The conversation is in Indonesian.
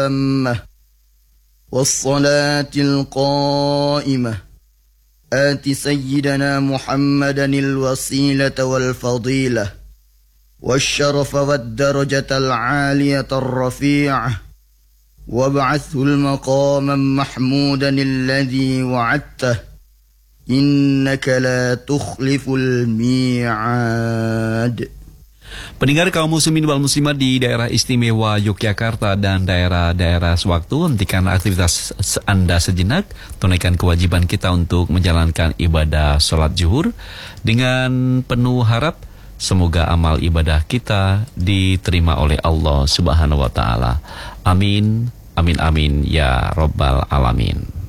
التامة والصلاة القائمة آت سيدنا محمدا الوسيلة والفضيلة والشرف والدرجة العالية الرفيعة وابعثه المقاما محمودا الذي وعدته إنك لا تخلف الميعاد. Pendengar kaum muslimin wal muslimat di daerah istimewa Yogyakarta dan daerah-daerah sewaktu, hentikan aktivitas Anda sejenak, tunaikan kewajiban kita untuk menjalankan ibadah sholat zuhur dengan penuh harap semoga amal ibadah kita diterima oleh Allah Subhanahu wa Ta'ala. Amin, amin, amin ya Rabbal Alamin.